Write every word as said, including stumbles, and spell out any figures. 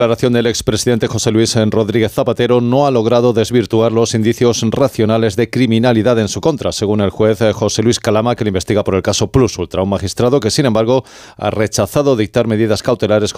La declaración del expresidente José Luis Rodríguez Zapatero no ha logrado desvirtuar los indicios racionales de criminalidad en su contra, según el juez José Luis Calama, que le investiga por el caso Plus Ultra, un magistrado que, sin embargo, ha rechazado dictar medidas cautelares